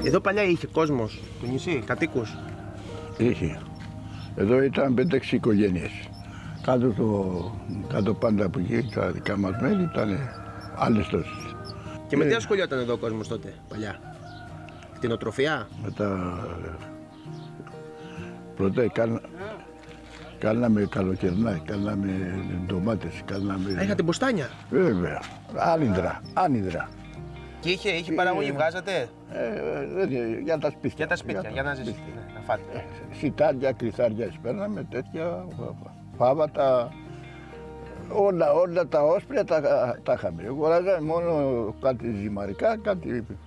Εδώ παλιά είχε κόσμος το νησί, κατοίκους. Είχε. Εδώ ήταν 5-6 οικογένειες. Κάτω πάντα που είχε τα δικά μας μέρη ήταν άλλες τόσες. Και με τι ασχολιόταν εδώ ο κόσμος τότε, παλιά? Κτηνοτροφία. Μετά πρώτα κάναμε καλοκαιρινά, κάναμε ντομάτες, κάναμε... Είχατε μποστάνια. Βέβαια, άνυδρα. Και είχε παραγωγή, βγάζατε? Για τα σπίτια. Για τα σπίτια, για να ζήσετε, να φάτε. Σιτάρια, κρυθάρια παίρναμε, τέτοια, φάβατα. Όλα τα όσπρια τα είχαμε. Αγοράζαμε μόνο κάτι ζυμαρικά, κάτι